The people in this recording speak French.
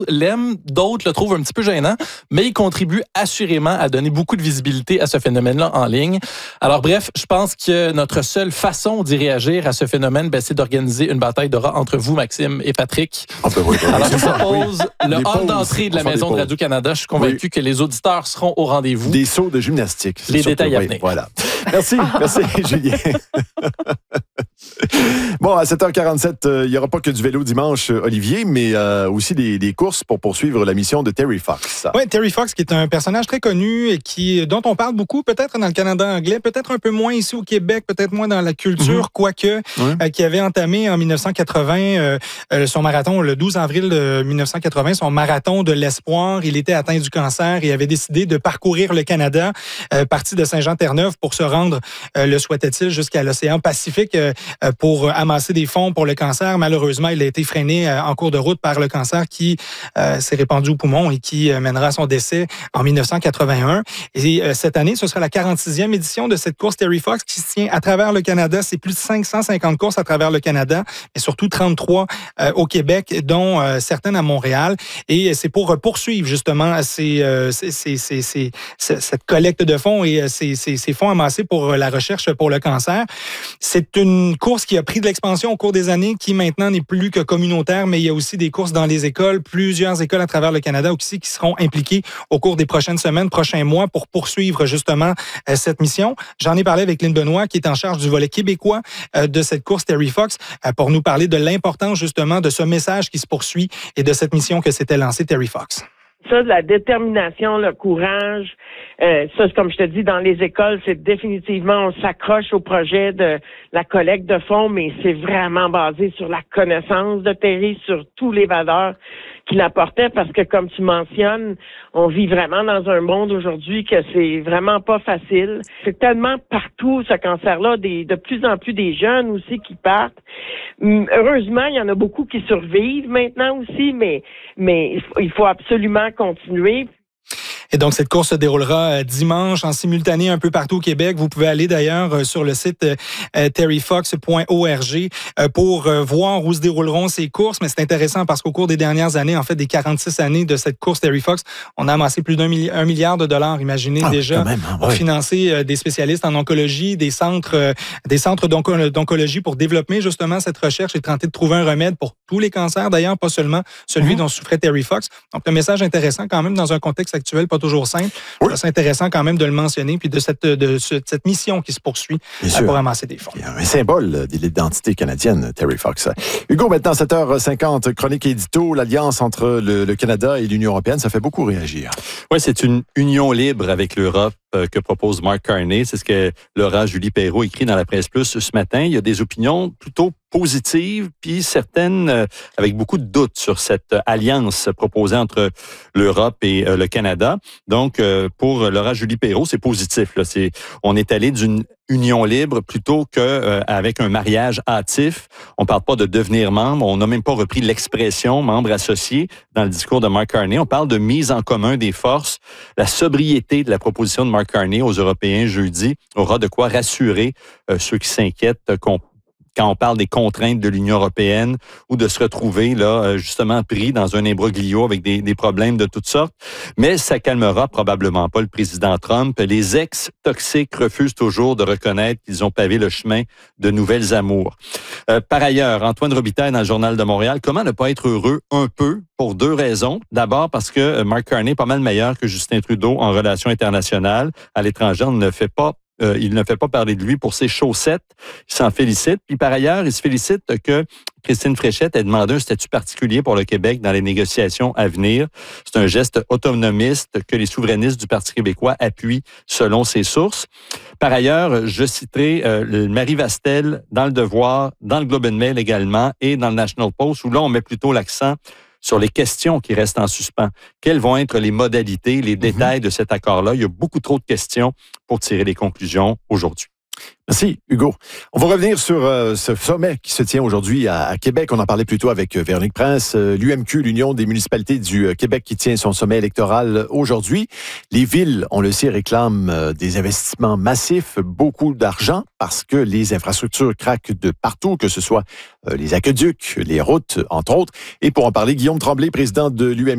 l'aiment, d'autres le trouvent un petit peu gênant, mais il contribue assurément à donner beaucoup de visibilité à ce phénomène-là en ligne. Alors bref, je pense que notre seule façon d'y réagir à ce phénomène, c'est d'organiser une bataille de rats entre vous, Maxime et Patrick. Alors je propose le hall d'entrée de la maison de Radio-Canada. Je suis convaincu que les auditeurs seront au rendez-vous. Des sauts de gymnastique. Les détails à venir. Voilà. Merci Julien. Bon, à 7h47, il n'y aura pas que du vélo dimanche, Olivier, mais aussi des courses pour poursuivre la mission de Terry Fox. Oui, Terry Fox, qui est un personnage très connu et dont on parle beaucoup, peut-être dans le Canada anglais, peut-être un peu moins ici au Québec, peut-être moins dans la culture, quoique, qui avait entamé en 1980 son marathon, le 12 avril 1980, son marathon de l'espoir. Il était atteint du cancer et avait décidé de parcourir le Canada, parti de Saint-Jean-Terre-Neuve pour se rendre, le souhaitait-il, jusqu'à l'océan Pacifique pour amasser des fonds pour le cancer. Malheureusement, il a été freiné en cours de route par le cancer qui s'est répandu aux poumons et qui mènera à son décès en 1981. Et cette année, ce sera la 46e édition de cette course Terry Fox qui se tient à travers le Canada. C'est plus de 550 courses à travers le Canada, mais surtout 33 au Québec, dont certaines à Montréal. Et c'est pour poursuivre justement cette collecte de fonds et ces fonds amassés pour la recherche pour le cancer. C'est une course qui a pris de l'expansion au cours des années, qui maintenant n'est plus que communautaire, mais il y a aussi des courses dans les écoles, plusieurs écoles à travers le Canada aussi qui seront impliquées au cours des prochaines semaines, prochains mois pour poursuivre justement cette mission. J'en ai parlé avec Lynn Benoît, qui est en charge du volet québécois de cette course Terry Fox, pour nous parler de l'importance justement de ce message qui se poursuit et de cette mission que s'était lancée Terry Fox. Ça, de la détermination, le courage, ça, comme je te dis, dans les écoles, c'est définitivement, on s'accroche au projet de la collecte de fonds, mais c'est vraiment basé sur la connaissance de Terry, sur tous les valeurs qu'il apportait, parce que, comme tu mentionnes, on vit vraiment dans un monde aujourd'hui que c'est vraiment pas facile. C'est tellement partout, ce cancer-là, de plus en plus des jeunes aussi qui partent. Heureusement, il y en a beaucoup qui survivent maintenant aussi, mais il faut absolument continuer. Et donc, cette course se déroulera dimanche en simultané un peu partout au Québec. Vous pouvez aller d'ailleurs sur le site terryfox.org pour voir où se dérouleront ces courses. Mais c'est intéressant parce qu'au cours des dernières années, en fait, des 46 années de cette course Terry Fox, on a amassé plus $1 milliard, imaginez déjà, pour financer des spécialistes en oncologie, des centres d'oncologie pour développer justement cette recherche et tenter de trouver un remède pour tous les cancers, d'ailleurs, pas seulement celui dont souffrait Terry Fox. Donc, un message intéressant quand même dans un contexte actuel, pas toujours simple. C'est intéressant quand même de le mentionner, puis de cette mission qui se poursuit pour ramasser des fonds. Un symbole de l'identité canadienne, Terry Fox. Hugo, maintenant, 7h50, chronique édito, l'alliance entre le Canada et l'Union européenne, ça fait beaucoup réagir. Oui, c'est une union libre avec l'Europe que propose Mark Carney. C'est ce que Laura Julie Perrault écrit dans la Presse Plus ce matin. Il y a des opinions plutôt positives, puis certaines avec beaucoup de doutes sur cette alliance proposée entre l'Europe et le Canada. Donc, pour Laura Julie Perrault, c'est positif. Là. On est allé d'une union libre plutôt qu'avec un mariage hâtif. On ne parle pas de devenir membre. On n'a même pas repris l'expression membre associé dans le discours de Mark Carney. On parle de mise en commun des forces. La sobriété de la proposition de Mark Carney aux Européens jeudi aura de quoi rassurer ceux qui s'inquiètent quand on parle des contraintes de l'Union européenne ou de se retrouver là justement pris dans un imbroglio avec des problèmes de toutes sortes. Mais ça calmera probablement pas le président Trump. Les ex-toxiques refusent toujours de reconnaître qu'ils ont pavé le chemin de nouvelles amours. Par ailleurs, Antoine Robitaille dans le Journal de Montréal, comment ne pas être heureux un peu pour deux raisons. D'abord parce que Mark Carney est pas mal meilleur que Justin Trudeau en relations internationales. À l'étranger, il ne fait pas parler de lui pour ses chaussettes. Il s'en félicite. Puis par ailleurs, il se félicite que Christine Fréchette ait demandé un statut particulier pour le Québec dans les négociations à venir. C'est un geste autonomiste que les souverainistes du Parti québécois appuient selon ses sources. Par ailleurs, je citerai Marie Vastel dans Le Devoir, dans le Globe and Mail également et dans le National Post, où là, on met plutôt l'accent sur les questions qui restent en suspens. Quelles vont être les modalités, les détails de cet accord-là? Il y a beaucoup trop de questions pour tirer des conclusions aujourd'hui. Merci, Hugo. On va revenir sur ce sommet qui se tient aujourd'hui à Québec. On en parlait plus tôt avec Véronique Prince. L'UMQ, l'Union des municipalités du Québec, qui tient son sommet électoral aujourd'hui. Les villes, on le sait, réclament des investissements massifs, beaucoup d'argent, parce que les infrastructures craquent de partout, que ce soit les aqueducs, les routes, entre autres. Et pour en parler, Guillaume Tremblay, président de l'UMQ.